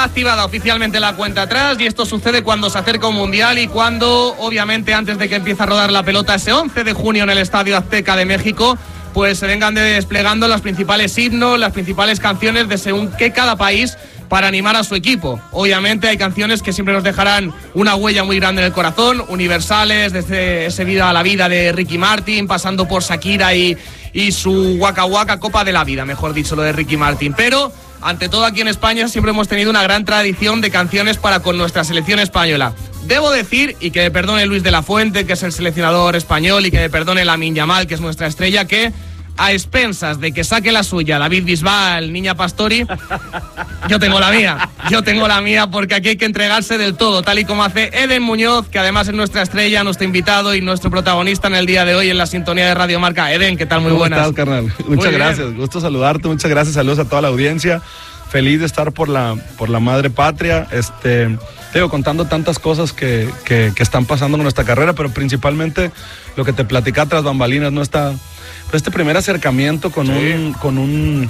activada oficialmente la cuenta atrás y esto sucede cuando se acerca un mundial y cuando, obviamente, antes de que empiece a rodar la pelota ese 11 de junio en el Estadio Azteca de México, pues se vengan desplegando los principales himnos, las principales canciones de según qué cada país para animar a su equipo. Obviamente hay canciones que siempre nos dejarán una huella muy grande en el corazón, universales, desde ese Vida a la Vida de Ricky Martin, pasando por Shakira y su Waka Waka, Copa de la Vida, mejor dicho, lo de Ricky Martin. Pero, ante todo, aquí en España siempre hemos tenido una gran tradición de canciones para con nuestra selección española. Debo decir, y que me perdone Luis de la Fuente, que es el seleccionador español, y que me perdone Lamine Yamal, que es nuestra estrella, que a expensas de que saque la suya David Bisbal, Niña Pastori, yo tengo la mía, porque aquí hay que entregarse del todo, tal y como hace Eden Muñoz, que además es nuestra estrella, nuestro invitado y nuestro protagonista en el día de hoy en la sintonía de Radio Marca. Eden, ¿qué tal? Muy buenas. ¿Cómo estás, carnal? Muchas gracias, gusto saludarte, muchas gracias, saludos a toda la audiencia, feliz de estar por la madre patria, contando tantas cosas que están pasando en nuestra carrera, pero principalmente lo que te platicaba tras bambalinas, ¿no? Este primer acercamiento con un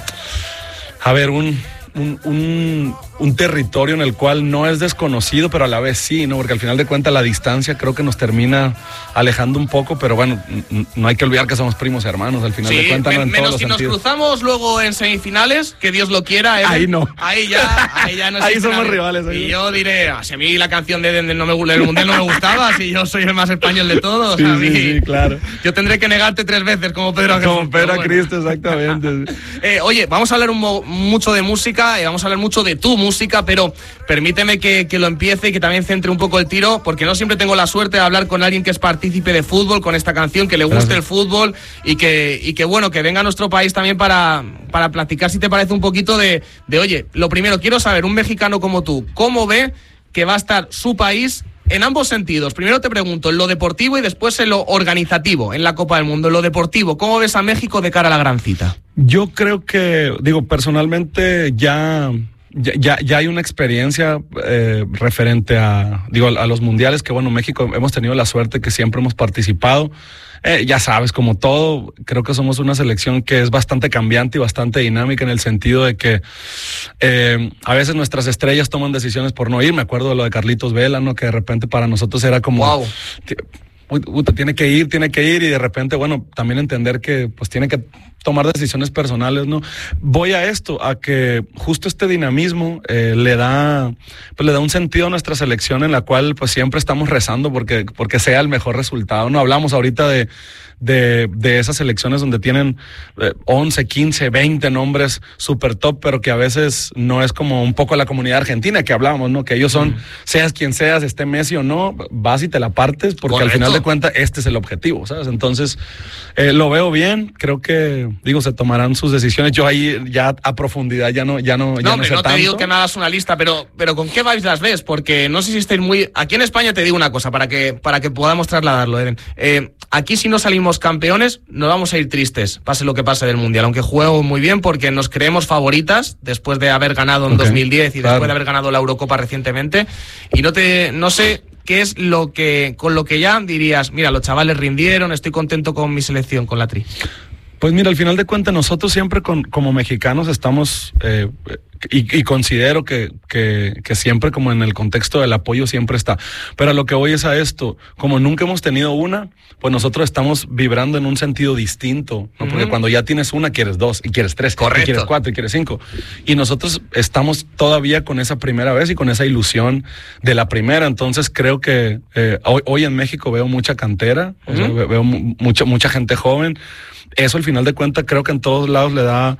territorio en el cual no es desconocido, pero a la vez sí, ¿no? Porque al final de cuentas la distancia creo que nos termina alejando un poco, pero bueno, no hay que olvidar que somos primos hermanos, al final de cuentas, no en todos los sentidos. Menos si nos cruzamos luego en semifinales, que Dios lo quiera. Ahí no. Ahí ya no. Ahí somos rivales. Y yo diré, si a mí la canción del Mundial no me gustaba, si yo soy el más español de todos. Sí, claro. Yo tendré que negarte 3 veces como Pedro a Jesús. Como Pedro a Cristo, exactamente. Oye, vamos a hablar mucho de música, vamos a hablar mucho de tu música, pero permíteme que lo empiece y que también centre un poco el tiro, porque no siempre tengo la suerte de hablar con alguien que es partícipe de fútbol, con esta canción, que le guste el fútbol y que bueno, que venga a nuestro país también para platicar, si te parece, un poquito de oye, lo primero, quiero saber, un mexicano como tú, ¿cómo ve que va a estar su país en ambos sentidos? Primero te pregunto, en lo deportivo y después en lo organizativo, en la Copa del Mundo. En lo deportivo, ¿cómo ves a México de cara a la gran cita? Yo creo que, personalmente ya hay una experiencia referente a los mundiales, que bueno, México hemos tenido la suerte que siempre hemos participado. Ya sabes, como todo, creo que somos una selección que es bastante cambiante y bastante dinámica, en el sentido de que a veces nuestras estrellas toman decisiones por no ir. Me acuerdo de lo de Carlitos Vela, ¿no? Que de repente para nosotros era como... Wow. Tiene que ir, y de repente, bueno, también entender que pues tiene que tomar decisiones personales, ¿no? Voy a esto, a que justo este dinamismo le da un sentido a nuestra selección, en la cual pues siempre estamos rezando porque sea el mejor resultado, ¿no? Hablamos ahorita de esas selecciones donde tienen 11, 15, 20 nombres super top, pero que a veces no es como un poco la comunidad argentina que hablábamos, ¿no? Que ellos son, seas quien seas, esté Messi o no, vas y te la partes, porque al final de cuentas este es el objetivo, ¿sabes? Entonces, lo veo bien, creo que, se tomarán sus decisiones. Yo ahí ya a profundidad ya no sé tanto. Te digo que me hagas una lista, pero ¿con qué vibes las ves? Porque no sé si estáis muy... Aquí en España te digo una cosa, para que podamos trasladarlo, Eden. Aquí, si no salimos campeones, nos vamos a ir tristes, pase lo que pase del Mundial, aunque juego muy bien, porque nos creemos favoritas después de haber ganado en 2010 y después de haber ganado la Eurocopa recientemente, y no sé qué es con lo que ya dirías, mira, los chavales rindieron, estoy contento con mi selección, con la Tri. Pues mira, al final de cuentas nosotros siempre como mexicanos estamos, y considero que siempre como en el contexto del apoyo siempre está, pero a lo que voy es a esto, como nunca hemos tenido una, pues nosotros estamos vibrando en un sentido distinto, ¿no? Porque cuando ya tienes una, quieres 2, y quieres 3, correcto, y quieres 4, y quieres 5, y nosotros estamos todavía con esa primera vez y con esa ilusión de la primera. Entonces creo que hoy en México veo mucha cantera, o sea, veo mucha gente joven. Eso al final de cuentas creo que en todos lados le da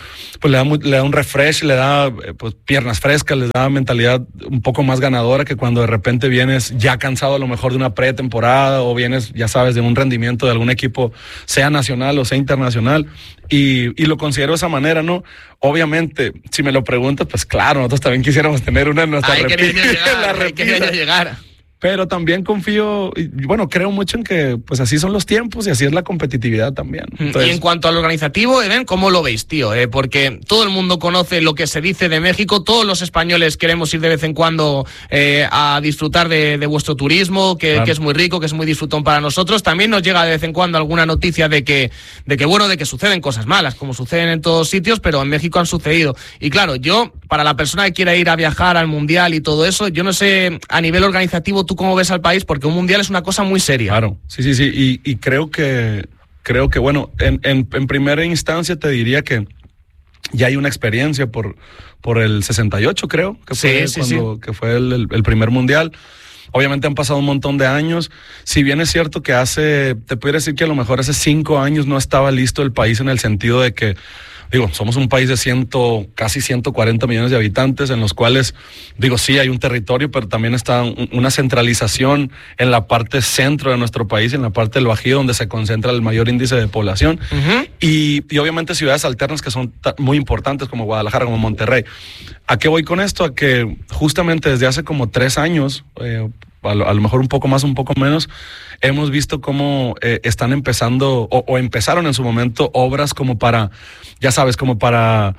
un refresh, le da pues piernas frescas, les da mentalidad un poco más ganadora, que cuando de repente vienes ya cansado a lo mejor de una pretemporada, o vienes, ya sabes, de un rendimiento de algún equipo, sea nacional o sea internacional, y lo considero de esa manera, ¿no? Obviamente, si me lo preguntas, pues claro, nosotros también quisiéramos tener una en nuestra repisa. pero también confío, y bueno, creo mucho en que pues así son los tiempos y así es la competitividad también. Entonces, y en cuanto al organizativo, Eden, ¿cómo lo veis, tío? Porque todo el mundo conoce lo que se dice de México, todos los españoles queremos ir de vez en cuando a disfrutar de vuestro turismo, que es muy rico, que es muy disfrutón para nosotros. También nos llega de vez en cuando alguna noticia de que suceden cosas malas, como suceden en todos sitios, pero en México han sucedido. Y claro, yo, para la persona que quiera ir a viajar al Mundial y todo eso, yo no sé, a nivel organizativo, ¿tú cómo ves al país? Porque un Mundial es una cosa muy seria. Claro, sí, y creo que bueno, en primera instancia te diría que ya hay una experiencia por el 68, creo, que fue que fue el primer Mundial. Obviamente han pasado un montón de años. Si bien es cierto que te pudiera decir que a lo mejor hace 5 años no estaba listo el país en el sentido de que, somos un país de casi 140 millones de habitantes, en los cuales, sí hay un territorio, pero también está una centralización en la parte centro de nuestro país, en la parte del Bajío, donde se concentra el mayor índice de población. Uh-huh. Y obviamente ciudades alternas que son muy importantes, como Guadalajara, como Monterrey. ¿A qué voy con esto? A que justamente desde hace como 3 años, a lo mejor un poco más, un poco menos, hemos visto cómo están empezando o empezaron en su momento obras como para, ya sabes, como para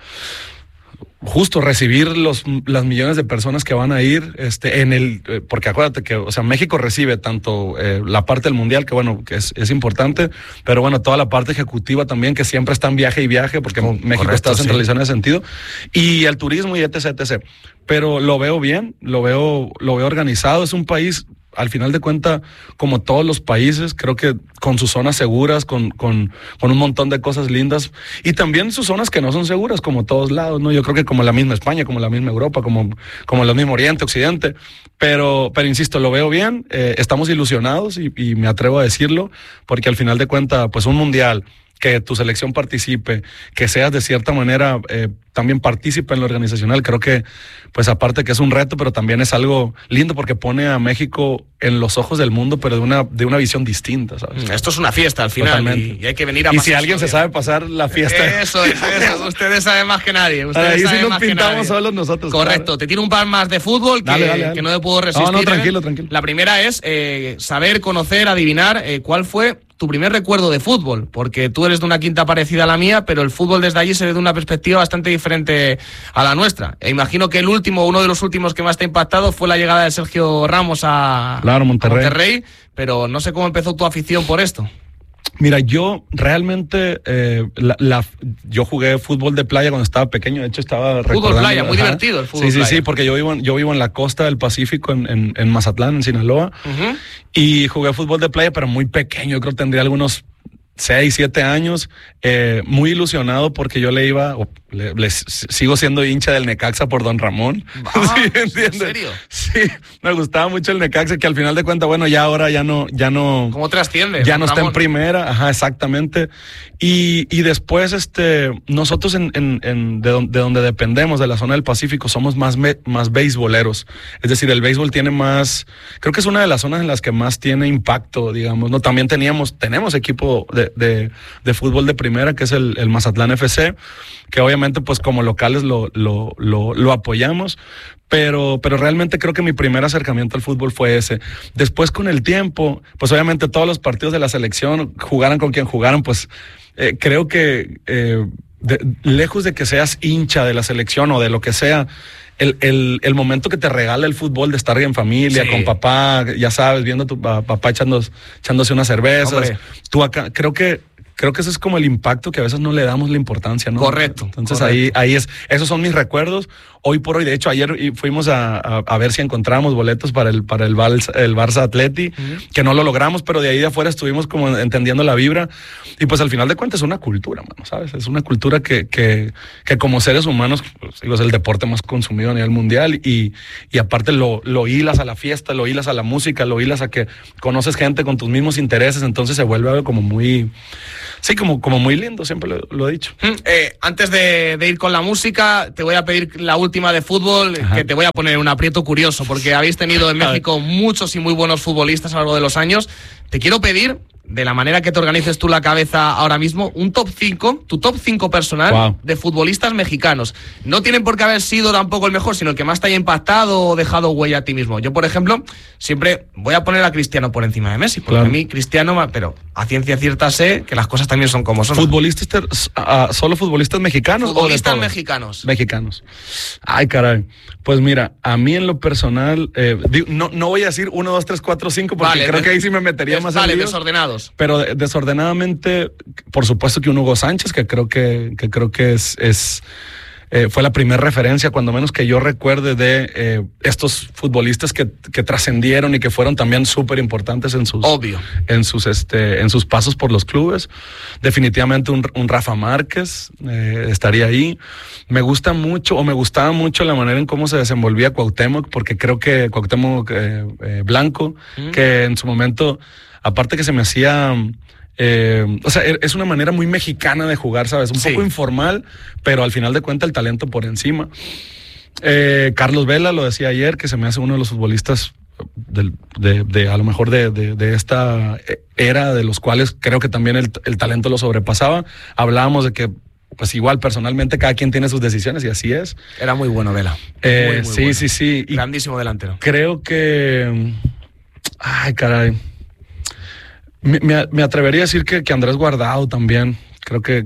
justo recibir las millones de personas que van a ir porque acuérdate que, México recibe tanto la parte del Mundial, que es importante, pero bueno, toda la parte ejecutiva también, que siempre está en viaje y viaje, porque México está centralizado en ese sentido, y el turismo y etc. Pero lo veo bien, lo veo organizado. Es un país, al final de cuentas, como todos los países, creo que con sus zonas seguras, con un montón de cosas lindas, y también sus zonas que no son seguras, como todos lados, ¿no? Yo creo que como la misma España, como la misma Europa, como el mismo Oriente, Occidente, pero insisto, lo veo bien, estamos ilusionados y me atrevo a decirlo, porque al final de cuentas, pues un mundial, que tu selección participe, que seas de cierta manera también partícipe en lo organizacional, creo que, pues aparte que es un reto, pero también es algo lindo porque pone a México en los ojos del mundo, pero de una visión distinta, ¿sabes? Esto es una fiesta al final y hay que venir a pasar. Y si alguien se sabe pasar la fiesta. Eso, ustedes saben más que nadie. Ahí sí nos pintamos solos nosotros. Correcto, claro. Te tiro un par más de fútbol dale. Que no me puedo resistir. No, tranquilo. La primera es saber, conocer, adivinar cuál fue tu primer recuerdo de fútbol, porque tú eres de una quinta parecida a la mía, pero el fútbol desde allí se ve de una perspectiva bastante diferente a la nuestra. E imagino que uno de los últimos que más te ha impactado fue la llegada de Sergio Ramos a Monterrey, pero no sé cómo empezó tu afición por esto. Mira, yo realmente yo jugué fútbol de playa cuando estaba pequeño. De hecho, estaba fútbol playa, muy divertido el fútbol playa. Sí, porque yo vivo en la costa del Pacífico, en Mazatlán, en Sinaloa. Uh-huh. Y jugué fútbol de playa, pero muy pequeño. Yo creo que tendría algunos 6, 7 años, muy ilusionado porque yo sigo siendo hincha del Necaxa por Don Ramón. ¿Sí, ¿en serio? Sí, me gustaba mucho el Necaxa, que al final de cuentas, bueno, ahora ya no. ¿Cómo trasciende? Ya no está en primera, ajá, exactamente. Y después, nosotros de donde dependemos, de la zona del Pacífico, somos más beisboleros. Es decir, el béisbol tiene más, creo que es una de las zonas en las que más tiene impacto, digamos, ¿no? También tenemos equipo de fútbol de primera, que es el Mazatlán FC, que obviamente pues como locales lo apoyamos, pero realmente creo que mi primer acercamiento al fútbol fue ese. Después, con el tiempo, pues obviamente todos los partidos de la selección, jugaran con quien jugaran, pues creo que lejos de que seas hincha de la selección o de lo que sea, el momento que te regala el fútbol de estar en familia, sí, con papá, ya sabes, viendo a tu papá echándose unas cervezas. Hombre. Tú acá, creo que ese es como el impacto que a veces no le damos la importancia, ¿no? Correcto. Entonces ahí es, esos son mis recuerdos. Hoy por hoy, de hecho, ayer fuimos a ver si encontrábamos boletos para el Barça Atleti, que no lo logramos, pero de ahí de afuera estuvimos como entendiendo la vibra. Y pues al final de cuentas es una cultura, mano, ¿sabes? Es una cultura que como seres humanos, pues, es el deporte más consumido a nivel mundial, y aparte lo hilas a la fiesta, lo hilas a la música, lo hilas a que conoces gente con tus mismos intereses, entonces se vuelve algo como muy... Sí, como muy lindo, siempre lo he dicho. Antes de ir con la música, te voy a pedir la última de fútbol, que te voy a poner un aprieto curioso, porque habéis tenido en México muchos y muy buenos futbolistas a lo largo de los años. Te quiero pedir de la manera que te organices tú la cabeza ahora mismo, un top 5, tu top 5 personal de futbolistas mexicanos. No tienen por qué haber sido tampoco el mejor, sino el que más te haya impactado o dejado huella a ti mismo. Yo, por ejemplo, siempre voy a poner a Cristiano por encima de Messi, porque a mí Cristiano, pero a ciencia cierta sé que las cosas también son como son. ¿Futbolistas, solo futbolistas mexicanos? Futbolistas mexicanos. Mexicanos. Ay, caray. Pues mira, a mí en lo personal, no voy a decir 1, 2, 3, 4, 5, porque creo que ahí sí me metería más en lío. Desordenados. Pero desordenadamente, por supuesto que un Hugo Sánchez, que creo que fue la primera referencia, cuando menos que yo recuerde, de estos futbolistas que trascendieron y que fueron también súper importantes en sus pasos por los clubes. Definitivamente un Rafa Márquez estaría ahí. Me gustaba mucho la manera en cómo se desenvolvía Cuauhtémoc, porque creo que Cuauhtémoc Blanco, que en su momento, aparte que se me hacía... o sea, es una manera muy mexicana de jugar, ¿sabes? Un poco informal, pero al final de cuentas el talento por encima. Carlos Vela, lo decía ayer, que se me hace uno de los futbolistas a lo mejor de esta era, de los cuales creo que también el talento lo sobrepasaba. Hablábamos de que pues igual personalmente cada quien tiene sus decisiones y así es. Era muy bueno Vela. Muy sí, bueno. Sí. Grandísimo delantero. Creo que... Ay, caray. Me atrevería a decir que Andrés Guardado también. Creo que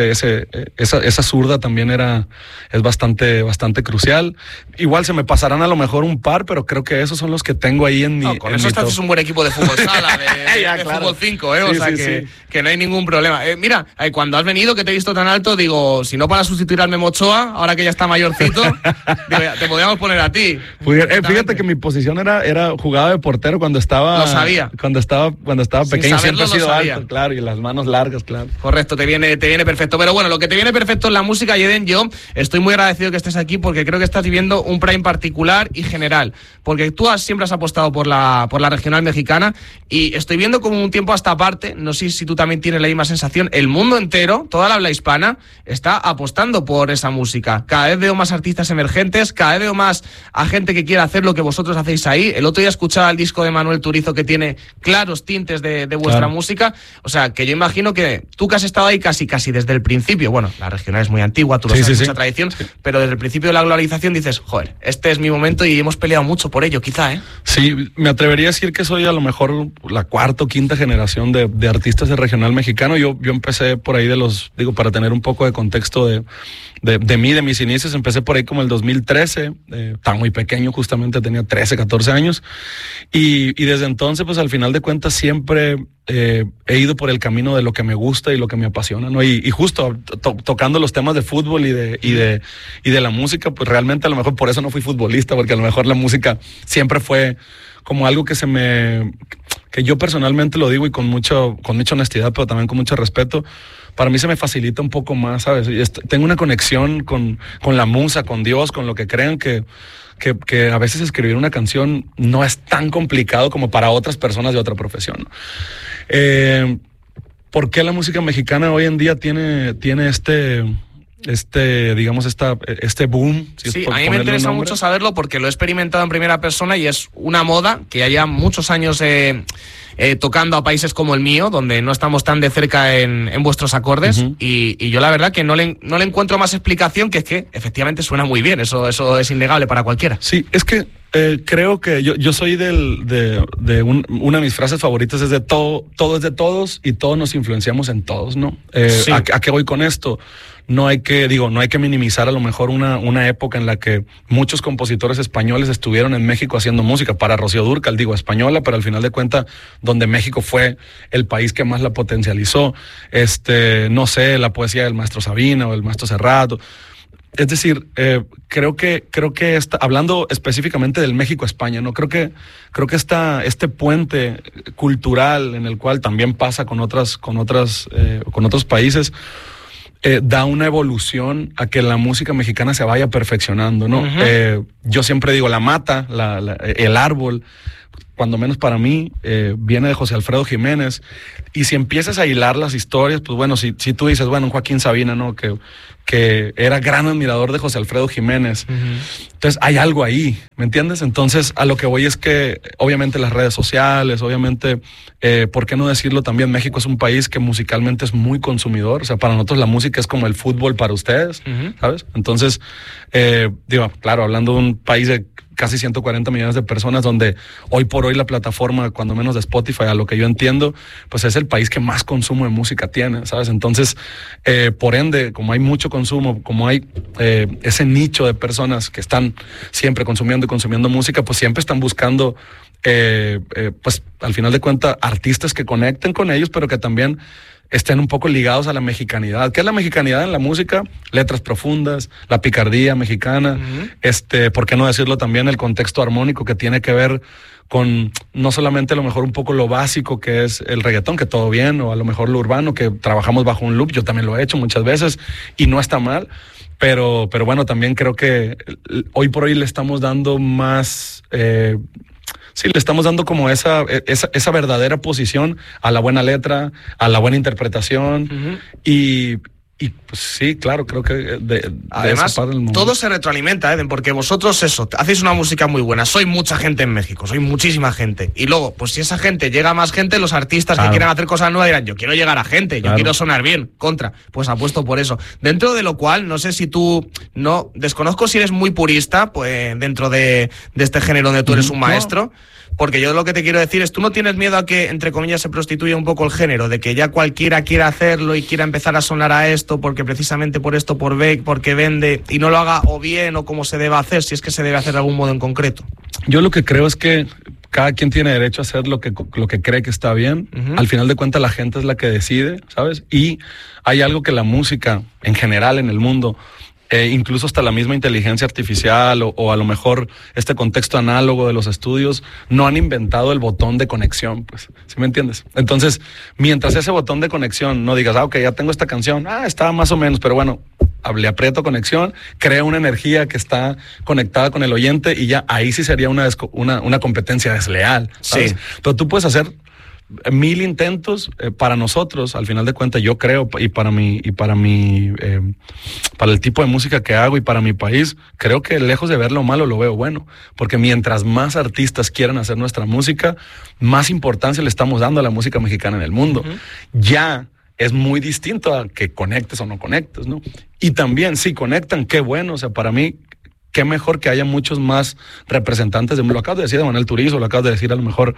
esa zurda también es bastante crucial. Igual se me pasarán a lo mejor un par, pero creo que esos son los que tengo ahí en mi... Con eso haces un buen equipo de fútbol sala, de fútbol 5, o sea que no hay ningún problema. Mira, cuando has venido, que te he visto tan alto, digo, si no para sustituir al Memo Ochoa, ahora que ya está mayorcito, digo, te podríamos poner a ti. Fíjate que mi posición era jugada de portero cuando estaba... Lo sabía. Cuando estaba pequeño, siempre he sido alto, claro, y las manos largas, claro. Correcto, te viene perfecto. Pero bueno, lo que te viene perfecto en la música, Jeden, yo estoy muy agradecido que estés aquí porque creo que estás viviendo un prime particular y general, porque tú siempre has apostado por la regional mexicana y estoy viendo como un tiempo a esta parte, no sé si tú también tienes la misma sensación, el mundo entero, toda la habla hispana, está apostando por esa música. Cada vez veo más artistas emergentes, cada vez veo más a gente que quiere hacer lo que vosotros hacéis ahí. El otro día escuchaba el disco de Manuel Turizo que tiene claros tintes de vuestra música, o sea, que yo imagino que tú que has estado ahí casi desde el principio, bueno, la regional es muy antigua, tú lo sabes, mucha tradición, pero desde el principio de la globalización dices, joder, este es mi momento y hemos peleado mucho por ello, quizá, ¿eh? Sí, me atrevería a decir que soy a lo mejor la cuarta o quinta generación de artistas de regional mexicano. Yo empecé por ahí para tener un poco de contexto de mí, de mis inicios, empecé por ahí como el 2013, estaba muy pequeño, justamente tenía 13, 14 años, y desde entonces, pues al final de cuentas siempre he ido por el camino de lo que me gusta y lo que me apasiona, ¿no? Y justo tocando los temas de fútbol y de la música, pues realmente a lo mejor por eso no fui futbolista, porque a lo mejor la música siempre fue como algo que yo personalmente lo digo y con mucha honestidad, pero también con mucho respeto. Para mí se me facilita un poco más, ¿sabes? Tengo una conexión con la musa, con Dios, con lo que crean que a veces escribir una canción no es tan complicado como para otras personas de otra profesión, ¿no? ¿Por qué la música mexicana hoy en día tiene este boom? Sí, a mí me interesa mucho saberlo porque lo he experimentado en primera persona y es una moda que ya lleva muchos años tocando a países como el mío, donde no estamos tan de cerca en vuestros acordes, y yo la verdad que no le encuentro más explicación que es que efectivamente suena muy bien, eso es innegable para cualquiera. Sí, es que creo que yo soy una de mis frases favoritas es de todo es de todos y todos nos influenciamos en todos, ¿no? Sí. ¿A qué voy con esto? No hay que minimizar a lo mejor una época en la que muchos compositores españoles estuvieron en México haciendo música para Rocío Dúrcal, española, pero al final de cuentas, donde México fue el país que más la potencializó, no sé, la poesía del maestro Sabina o el maestro Serrat. Es decir, creo que hablando específicamente del México-España, ¿no? Creo que este puente cultural en el cual también pasa con otros países, da una evolución a que la música mexicana se vaya perfeccionando, ¿no? Yo siempre digo, la mata, el árbol, cuando menos para mí, viene de José Alfredo Jiménez. Y si empiezas a hilar las historias, pues bueno, si tú dices, bueno, Joaquín Sabina, ¿no? Que era gran admirador de José Alfredo Jiménez. Entonces hay algo ahí, ¿me entiendes? Entonces a lo que voy es que obviamente las redes sociales, obviamente, ¿por qué no decirlo también? México es un país que musicalmente es muy consumidor. O sea, para nosotros la música es como el fútbol para ustedes, ¿sabes? Entonces, digo, claro, hablando de un país de casi 140 millones de personas, donde hoy por hoy la plataforma, cuando menos de Spotify, a lo que yo entiendo, pues es el país que más consumo de música tiene, ¿sabes? Entonces, por ende, como hay mucho consumo, como hay ese nicho de personas que están siempre consumiendo y consumiendo música, pues siempre están buscando, pues al final de cuentas, artistas que conecten con ellos, pero que también estén un poco ligados a la mexicanidad. ¿Qué es la mexicanidad en la música? Letras profundas, la picardía mexicana, ¿por qué no decirlo también? El contexto armónico que tiene que ver con no solamente a lo mejor un poco lo básico que es el reggaetón, que todo bien, o a lo mejor lo urbano, que trabajamos bajo un loop, yo también lo he hecho muchas veces y no está mal, pero bueno, también creo que hoy por hoy le estamos dando más... sí, le estamos dando como esa verdadera posición a la buena letra, a la buena interpretación y pues sí, claro, creo que además todo se retroalimenta, Eden, porque vosotros hacéis una música muy buena, soy mucha gente en México, soy muchísima gente, y luego, pues si esa gente llega a más gente, los artistas que quieran hacer cosas nuevas dirán, yo quiero llegar a gente, yo quiero sonar bien, pues apuesto por eso. Dentro de lo cual, no sé si tú, desconozco si eres muy purista, pues dentro de este género donde tú eres un maestro. Porque yo lo que te quiero decir es, tú no tienes miedo a que, entre comillas, se prostituya un poco el género, de que ya cualquiera quiera hacerlo y quiera empezar a sonar a esto, porque precisamente por esto, porque vende, y no lo haga o bien o como se debe hacer, si es que se debe hacer de algún modo en concreto. Yo lo que creo es que cada quien tiene derecho a hacer lo que cree que está bien. Al final de cuentas, la gente es la que decide, ¿sabes? Y hay algo que la música, en general, en el mundo, incluso hasta la misma inteligencia artificial o a lo mejor este contexto análogo de los estudios, no han inventado el botón de conexión, pues, ¿sí me entiendes? Entonces, mientras ese botón de conexión no digas, ok, ya tengo esta canción, está más o menos, pero bueno, le aprieto conexión, crea una energía que está conectada con el oyente y ya ahí sí sería una competencia desleal, ¿sabes? Sí. Pero tú puedes hacer 1000 intentos para nosotros, al final de cuentas, yo creo, para el tipo de música que hago y para mi país, creo que lejos de ver lo malo, lo veo bueno, porque mientras más artistas quieran hacer nuestra música, más importancia le estamos dando a la música mexicana en el mundo. Ya es muy distinto a que conectes o no conectes, ¿no? Y también, si conectan, qué bueno, o sea, para mí, qué mejor que haya muchos más representantes lo acabas de decir de Manuel Turizo, lo acabas de decir a lo mejor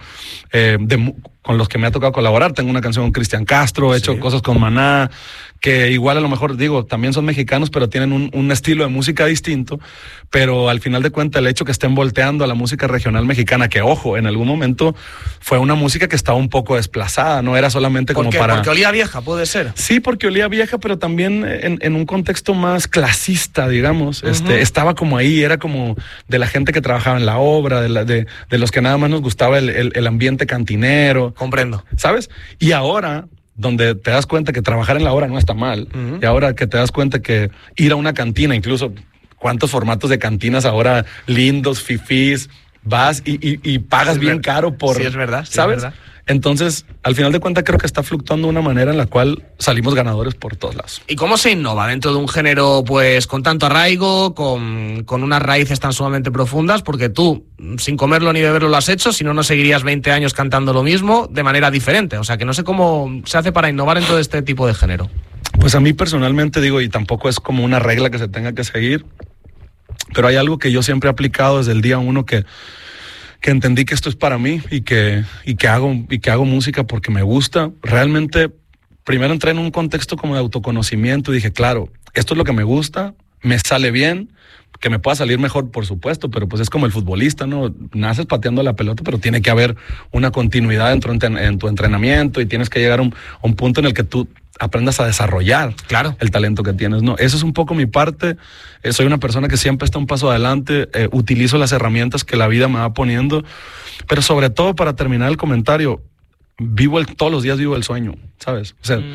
con los que me ha tocado colaborar. Tengo una canción con Cristian Castro, he hecho cosas con Maná, que igual a lo mejor, digo, también son mexicanos, pero tienen un estilo de música distinto, pero al final de cuentas el hecho que estén volteando a la música regional mexicana, que ojo, en algún momento fue una música que estaba un poco desplazada, no era solamente como para... Porque olía vieja, puede ser. Sí, porque olía vieja, pero también en un contexto más clasista, digamos, estaba como ahí, era como de la gente que trabajaba en la obra, de los que nada más nos gustaba el ambiente cantinero. Comprendo. ¿Sabes? Y ahora, donde te das cuenta que trabajar en la obra no está mal, y ahora que te das cuenta que ir a una cantina, incluso cuántos formatos de cantinas ahora lindos, fifís, vas y pagas bien caro por... Sí, es verdad. Sí, ¿sabes? Es verdad. Entonces, al final de cuentas, creo que está fluctuando de una manera en la cual salimos ganadores por todos lados. ¿Y cómo se innova dentro de un género pues con tanto arraigo, con unas raíces tan sumamente profundas? Porque tú, sin comerlo ni beberlo, lo has hecho, si no, no seguirías 20 años cantando lo mismo de manera diferente. O sea, que no sé cómo se hace para innovar en todo este tipo de género. Pues a mí personalmente digo, y tampoco es como una regla que se tenga que seguir, pero hay algo que yo siempre he aplicado desde el día 1 que entendí que esto es para mí y que hago música porque me gusta. Realmente, primero entré en un contexto como de autoconocimiento y dije, claro, esto es lo que me gusta, me sale bien, que me pueda salir mejor, por supuesto, pero pues es como el futbolista, ¿no? Naces pateando la pelota, pero tiene que haber una continuidad en tu entrenamiento y tienes que llegar a un punto en el que tú aprendas a desarrollar el talento que tienes, ¿no? Eso es un poco mi parte. Soy una persona que siempre está un paso adelante, utilizo las herramientas que la vida me va poniendo, pero sobre todo, para terminar el comentario, todos los días vivo el sueño, ¿sabes? O sea,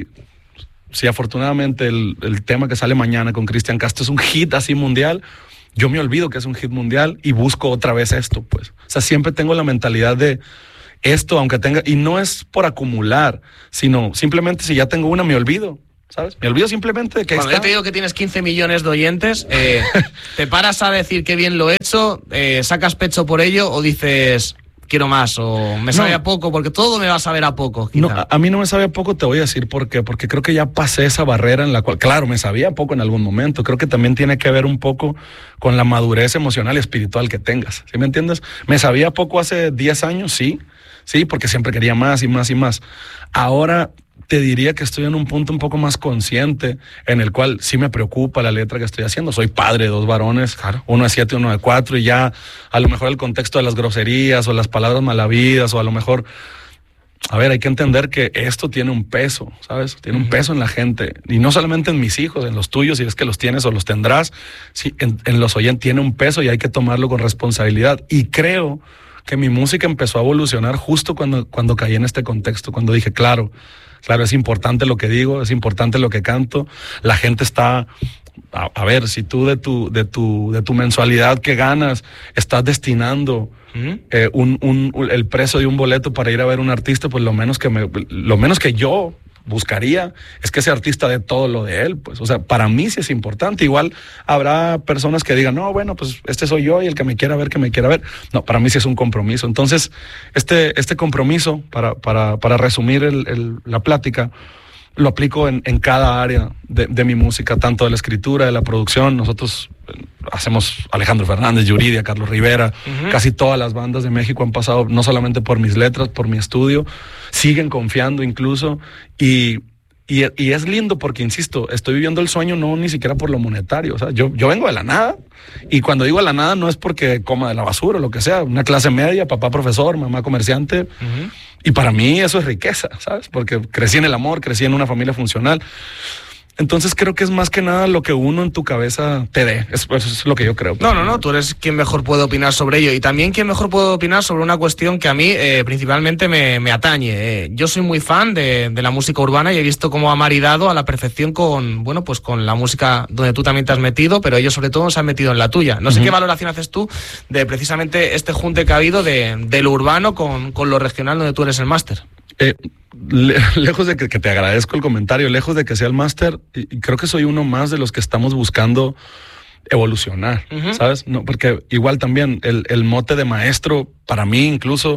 si afortunadamente el tema que sale mañana con Cristian Castro es un hit así mundial, yo me olvido que es un hit mundial y busco otra vez esto, pues. O sea, siempre tengo la mentalidad de esto, aunque tenga, y no es por acumular, sino simplemente si ya tengo una, me olvido, ¿sabes? Me olvido simplemente de que cuando yo te digo que tienes 15 millones de oyentes, ¿te paras a decir qué bien lo he hecho, sacas pecho por ello o dices quiero más o me sabe a poco? Porque todo me va a saber a poco. No, a mí no me sabe a poco, te voy a decir por qué. Porque creo que ya pasé esa barrera en la cual, claro, me sabía poco en algún momento. Creo que también tiene que ver un poco con la madurez emocional y espiritual que tengas. ¿Sí me entiendes? Me sabía poco hace 10 años, sí, porque siempre quería más y más y más. Ahora te diría que estoy en un punto un poco más consciente en el cual sí me preocupa la letra que estoy haciendo. Soy padre de 2 varones, claro. Uno de 7 y uno de 4, y ya a lo mejor el contexto de las groserías o las palabras malavidas o a lo mejor, a ver, hay que entender que esto tiene un peso, ¿sabes? Tiene un peso en la gente, y no solamente en mis hijos, en los tuyos, si es que los tienes o los tendrás, sí, en los oyentes tiene un peso y hay que tomarlo con responsabilidad. Y creo que mi música empezó a evolucionar justo cuando caí en este contexto, cuando dije, claro, es importante lo que digo, es importante lo que canto. La gente está, a ver, si tú de tu mensualidad que ganas estás destinando el precio de un boleto para ir a ver un artista, pues lo menos que yo buscaría es que ese artista dé todo lo de él, pues. O sea, para mí sí es importante. Igual habrá personas que digan, no, bueno, pues este soy yo y el que me quiera ver, que me quiera ver. No, para mí sí es un compromiso. Entonces, este compromiso, para resumir la plática, lo aplico en cada área de mi música, tanto de la escritura, de la producción. Nosotros hacemos Alejandro Fernández, Yuridia, Carlos Rivera, casi todas las bandas de México han pasado no solamente por mis letras, por mi estudio, siguen confiando incluso, y es lindo porque, insisto, estoy viviendo el sueño no ni siquiera por lo monetario. O sea, yo vengo de la nada, y cuando digo de la nada no es porque coma de la basura o lo que sea, una clase media, papá profesor, mamá comerciante, y para mí eso es riqueza, ¿sabes? Porque crecí en el amor, crecí en una familia funcional. Entonces creo que es más que nada lo que uno en tu cabeza te dé. Eso es lo que yo creo. No, tú eres quien mejor puede opinar sobre ello, y también quien mejor puede opinar sobre una cuestión que a mí principalmente me atañe. Yo soy muy fan de la música urbana y he visto cómo ha maridado a la perfección con la música donde tú también te has metido, pero ellos sobre todo se han metido en la tuya. No sé qué valoración haces tú de precisamente este junte que ha habido de lo urbano con lo regional, donde tú eres el máster. Lejos de que te agradezco el comentario, lejos de que sea el máster, y creo que soy uno más de los que estamos buscando evolucionar, ¿sabes? No, porque igual también el mote de maestro, para mí incluso...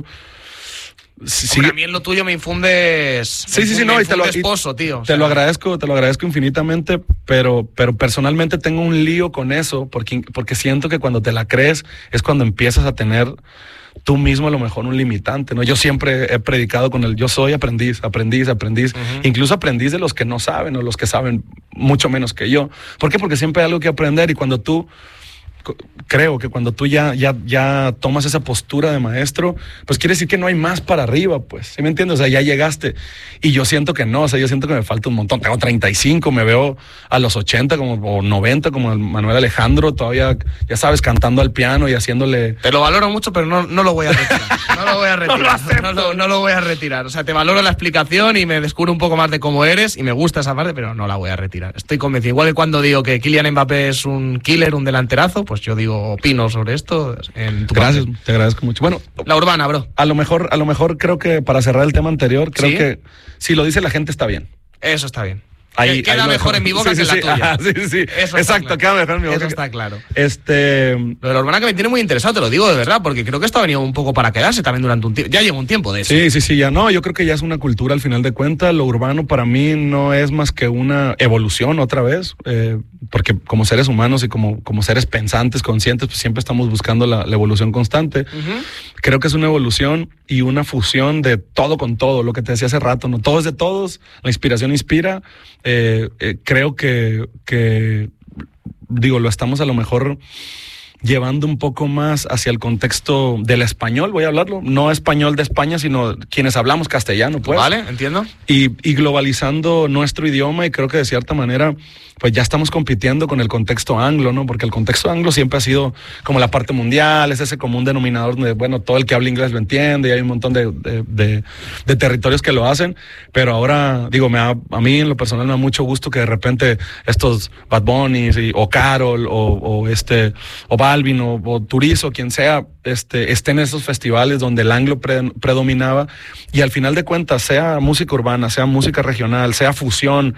A mí en lo tuyo me infundes... No, y te lo esposo, tío. Te lo agradezco infinitamente, pero personalmente tengo un lío con eso, porque siento que cuando te la crees es cuando empiezas a tener tú mismo a lo mejor un limitante, ¿no? Yo siempre he predicado con yo soy aprendiz, incluso aprendiz de los que no saben o los que saben mucho menos que yo. ¿Por qué? Porque siempre hay algo que aprender, y cuando tú... Creo que cuando tú ya tomas esa postura de maestro, pues quiere decir que no hay más para arriba, pues, ¿sí me entiendes? O sea, ya llegaste, y yo siento que no, o sea, yo siento que me falta un montón. Tengo 35, me veo a los 80 o 90 como el Manuel Alejandro, todavía, ya sabes, cantando al piano y haciéndole... Te lo valoro mucho, pero no lo voy a retirar. No lo voy a retirar. No lo voy a retirar. O sea, te valoro la explicación y me descubro un poco más de cómo eres, y me gusta esa parte, pero no la voy a retirar. Estoy convencido. Igual que cuando digo que Kylian Mbappé es un killer, un delanterazo, pues yo digo, opino sobre esto en tu Gracias, parte. Te agradezco mucho. Bueno, la urbana, bro. A lo mejor creo que para cerrar el tema anterior, creo que si lo dice la gente está bien. Eso está bien. Ahí queda mejor en mi boca que en la tuya. Sí. Eso exacto, claro. queda mejor en mi boca. Eso está claro. Lo de la urbana que me tiene muy interesado, te lo digo de verdad, porque creo que esto ha venido un poco para quedarse también durante un tiempo. Ya lleva un tiempo de eso. Sí, ya no. Yo creo que ya es una cultura al final de cuentas. Lo urbano para mí no es más que una evolución otra vez, porque como seres humanos y como seres pensantes, conscientes, pues siempre estamos buscando la evolución constante. Creo que es una evolución y una fusión de todo con todo, lo que te decía hace rato, ¿no? Todo es de todos, la inspiración inspira. Creo que digo, lo estamos a lo mejor llevando un poco más hacia el contexto del español, voy a hablarlo, no español de España, sino quienes hablamos castellano, pues. Vale, entiendo. Y globalizando nuestro idioma, y creo que de cierta manera pues ya estamos compitiendo con el contexto anglo, ¿no? Porque el contexto anglo siempre ha sido como la parte mundial, es ese común denominador donde, bueno, todo el que habla inglés lo entiende y hay un montón de territorios que lo hacen, pero ahora, digo, a mí en lo personal me da mucho gusto que de repente estos Bad Bunny o Karol o Balvin o Turizo, quien sea, estén en esos festivales donde el anglo predominaba, y al final de cuentas, sea música urbana, sea música regional, sea fusión,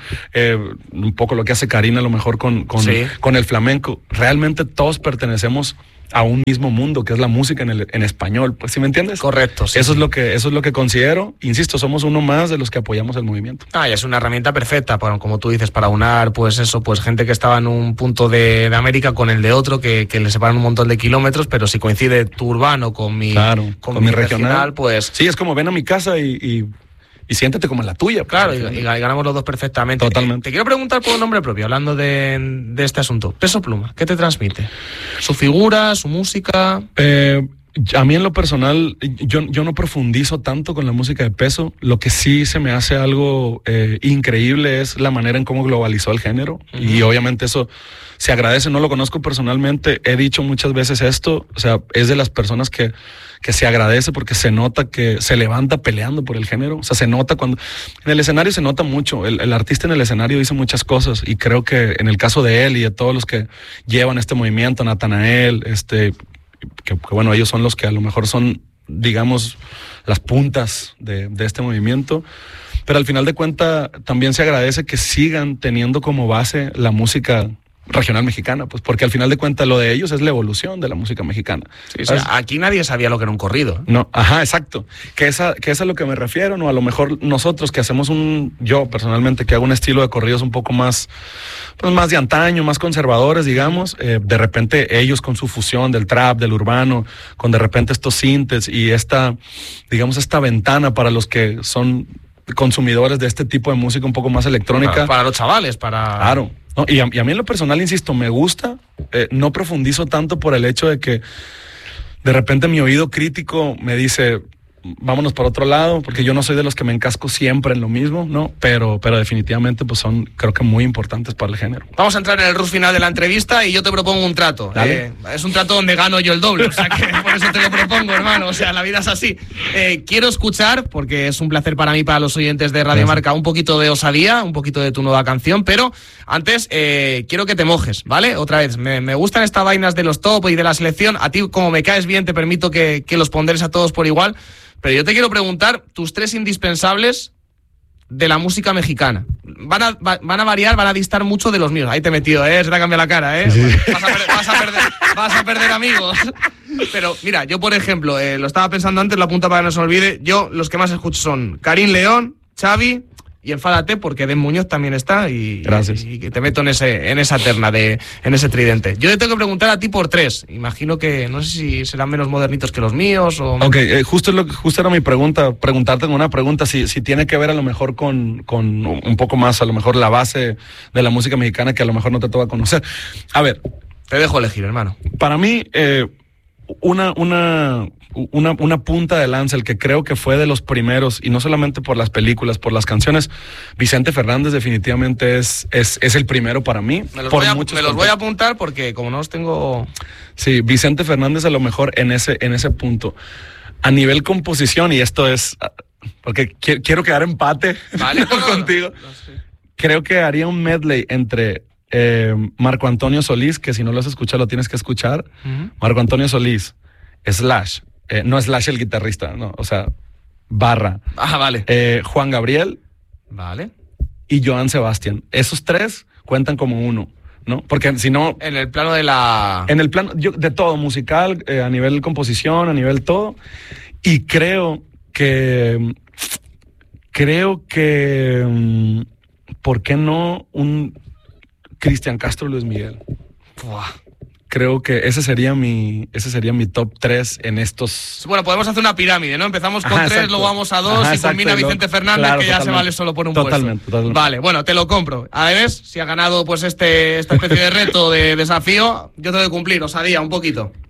un poco lo que hace Karina a lo mejor con el flamenco, realmente todos pertenecemos a un mismo mundo, que es la música en español, pues, ¿sí me entiendes? Correcto. Sí, eso es lo que considero. Insisto, somos uno más de los que apoyamos el movimiento. Y es una herramienta perfecta, como tú dices, para unar, pues eso, pues gente que estaba en un punto de América con el de otro, que le separan un montón de kilómetros, pero si coincide tu urbano con mi regional, pues... Sí, es como ven a mi casa y siéntate como en la tuya. Claro, y ganamos los dos perfectamente. Totalmente. Te quiero preguntar por un nombre propio, hablando de este asunto. Peso Pluma, ¿qué te transmite? ¿Su figura, su música? A mí en lo personal, yo no profundizo tanto con la música de Peso. Lo que sí se me hace algo increíble es la manera en cómo globalizó el género. Uh-huh. Y obviamente eso se agradece. No lo conozco personalmente, he dicho muchas veces esto. O sea, es de las personas que se agradece porque se nota que se levanta peleando por el género. O sea, se nota cuando... En el escenario se nota mucho. El artista en el escenario dice muchas cosas, y creo que en el caso de él y de todos los que llevan este movimiento, Natanael, que bueno, ellos son los que a lo mejor son, digamos, las puntas de este movimiento, pero al final de cuentas también se agradece que sigan teniendo como base la música regional mexicana, pues porque al final de cuentas lo de ellos es la evolución de la música mexicana. Sí, o sea, aquí nadie sabía lo que era un corrido. No, ajá, exacto. Que es a lo que me refiero, ¿no? A lo mejor nosotros que hacemos yo personalmente que hago un estilo de corridos un poco más, pues más de antaño, más conservadores, digamos, de repente ellos con su fusión del trap, del urbano, con de repente estos sintes y esta ventana para los que son consumidores de este tipo de música un poco más electrónica. Para los chavales, Claro. No, y a mí en lo personal, insisto, me gusta, no profundizo tanto por el hecho de que de repente mi oído crítico me dice, vámonos por otro lado, porque yo no soy de los que me encasco siempre en lo mismo, ¿no? Pero definitivamente pues son, creo que muy importantes para el género. Vamos a entrar en el rush final de la entrevista y yo te propongo un trato. Es un trato donde gano yo el doble, o sea que por eso te lo propongo, hermano. O sea, la vida es así. Quiero escuchar, porque es un placer para mí, para los oyentes de Radio Marca, un poquito de Osadía, un poquito de tu nueva canción, pero antes quiero que te mojes, ¿vale? Otra vez, me gustan estas vainas de los top y de la selección. A ti, como me caes bien, te permito que los ponderes a todos por igual. Pero yo te quiero preguntar tus 3 indispensables de la música mexicana. Van a variar, van a distar mucho de los míos. Ahí te he metido, se te ha cambiado la cara, Sí. Vas a perder amigos. Pero mira, yo por ejemplo, lo estaba pensando antes, lo apunto para que no se me olvide. Yo los que más escucho son Karim León, Xavi y Enfádate, porque Den Muñoz también está y que te meto en esa terna, en ese tridente. Yo te tengo que preguntar a ti por 3. Imagino que no sé si serán menos modernitos que los míos o... Ok, justo era mi pregunta, preguntarte una pregunta si tiene que ver a lo mejor con un poco más, a lo mejor la base de la música mexicana que a lo mejor no te toca conocer. A ver. Te dejo elegir, hermano. Para mí, una punta de lanza, el que creo que fue de los primeros, y no solamente por las películas, por las canciones, Vicente Fernández definitivamente es el primero para mí. Me los voy a apuntar porque como no los tengo... Sí, Vicente Fernández a lo mejor en ese punto. A nivel composición, y esto es... Porque quiero quedar empate contigo. No sé. Creo que haría un medley entre... Marco Antonio Solís, que si no lo has escuchado lo tienes que escuchar. Uh-huh. Marco Antonio Solís, Slash, no Slash el guitarrista, no, o sea, Barra. Vale. Juan Gabriel. Vale. Y Joan Sebastián. Esos 3 cuentan como uno, ¿no? Porque si no... En el plano de la... En el plano de todo, musical, a nivel composición, a nivel todo. Y creo que... ¿por qué no un Cristian Castro, Luis Miguel? creo que ese sería mi top 3 en estos. Bueno, podemos hacer una pirámide, ¿no? Empezamos con 3, luego vamos a 2 y combina Vicente Fernández, claro, que ya se vale solo por un puesto. Totalmente. Vale, bueno, te lo compro. Además, si ha ganado pues esta especie de reto, de desafío, yo tengo que cumplir, osadía, un poquito.